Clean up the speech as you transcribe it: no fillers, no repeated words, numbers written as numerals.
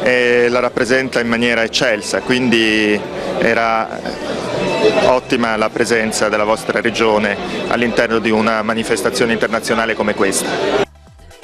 e la rappresenta in maniera eccelsa, quindi era ottima la presenza della vostra regione all'interno di una manifestazione internazionale come questa.